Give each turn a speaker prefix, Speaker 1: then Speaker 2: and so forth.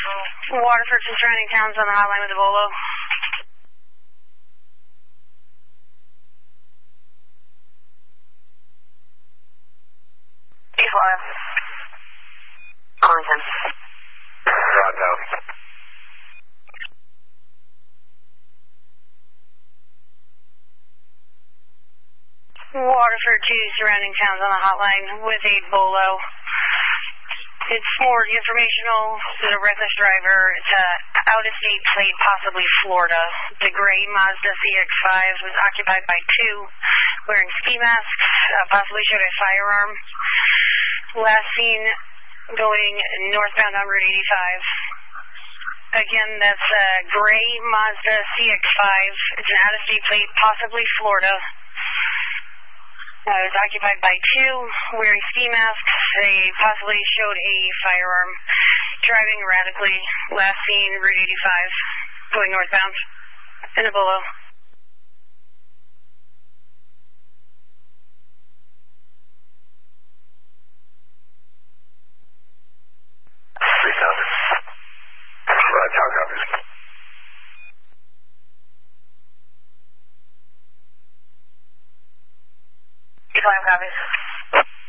Speaker 1: Waterford and surrounding towns on the hotline with the Bolo.
Speaker 2: Arlington.
Speaker 3: Toronto.
Speaker 1: Waterford to surrounding towns on the hotline with a Bolo. It's more informational. It's a reckless driver. It's a out-of-state plate, possibly Florida. The gray Mazda CX-5 was occupied by two wearing ski masks, possibly showed a firearm. Last seen going northbound on Route 85. Again, that's a gray Mazda CX-5. It's an out-of-state plate, possibly Florida. It was occupied by two wearing ski masks. They possibly showed a firearm. Driving erratically. Last seen Route 85, going northbound in a Bolo.
Speaker 3: Tower copies.
Speaker 2: East Line copies.